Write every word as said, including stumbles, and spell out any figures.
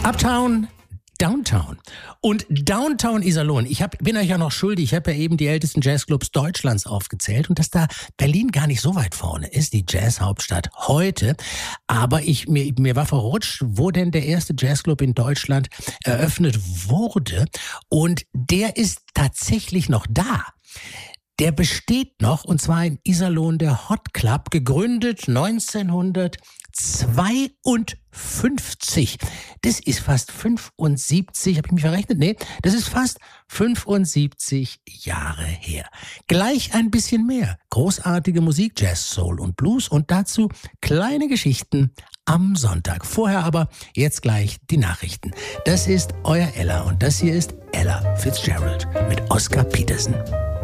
Uptown, Downtown. Und Downtown Iserlohn, ich hab, bin euch ja noch schuldig, ich habe ja eben die ältesten Jazzclubs Deutschlands aufgezählt und dass da Berlin gar nicht so weit vorne ist, die Jazzhauptstadt heute. Aber ich, mir, mir war verrutscht, wo denn der erste Jazzclub in Deutschland eröffnet wurde. Und der ist tatsächlich noch da. Der besteht noch, und zwar in Iserlohn, der Hot Club, gegründet neunzehnhundertzweiundfünfzig. Das ist fast fünfundsiebzig, habe ich mich verrechnet? Nee, das ist fast fünfundsiebzig Jahre her. Gleich ein bisschen mehr. Großartige Musik, Jazz, Soul und Blues und dazu kleine Geschichten am Sonntag. Vorher aber jetzt gleich die Nachrichten. Das ist euer Ella und das hier ist Ella Fitzgerald mit Oscar Peterson.